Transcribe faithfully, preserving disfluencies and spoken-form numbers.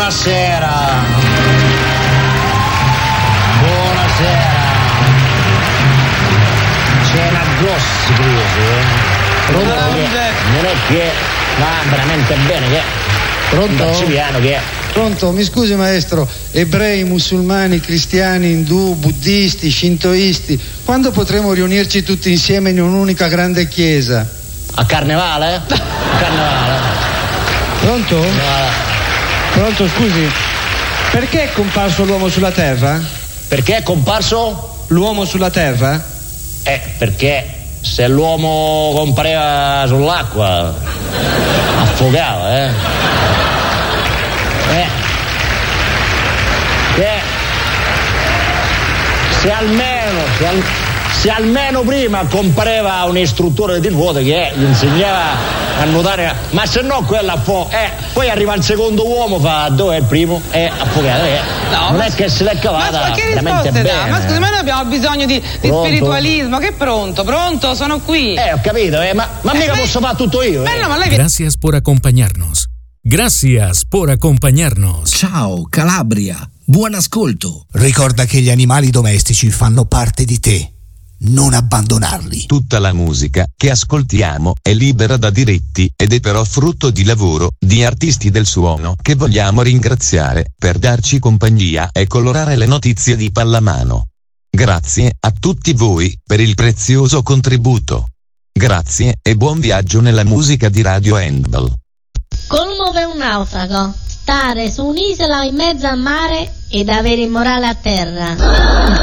Buonasera. Buonasera. C'è una grossa crisi, eh? Pronto? Non è che va veramente bene, che Pronto? Ci piano che è. Pronto, mi scusi maestro, ebrei, musulmani, cristiani, indù, buddisti, shintoisti, quando potremo riunirci tutti insieme in un'unica grande chiesa? A Carnevale? A Carnevale. Pronto? No. Pronto, scusi, perché è comparso l'uomo sulla terra? Perché è comparso? L'uomo sulla terra? Eh, perché se l'uomo compareva sull'acqua affogava, eh. Eh. Eh. Se almeno, se, al, se almeno prima compareva un istruttore di nuoto che gli insegnava a nuotare, ma se no quella può, eh, poi arriva il secondo uomo, fa dove è il primo? Eh, affogato, eh. No, non ma è che se l'è cavata ma che veramente risposte bene. dà? Ma scusi, ma noi abbiamo bisogno di, di spiritualismo, che pronto, pronto, sono qui. Eh, ho capito, eh, ma, ma eh, mica beh, posso fare tutto io. Eh. No, ma lei... Gracias por acompañarnos. Gracias por acompañarnos. Ciao Calabria, buon ascolto. Ricorda che gli animali domestici fanno parte di te. Non abbandonarli. Tutta la musica che ascoltiamo è libera da diritti ed è però frutto di lavoro di artisti del suono che vogliamo ringraziare per darci compagnia e colorare le notizie di pallamano. Grazie a tutti voi per il prezioso contributo. Grazie e buon viaggio nella musica di Radio Handball. Colmo per un naufrago: stare su un'isola in mezzo al mare ed avere il morale a terra.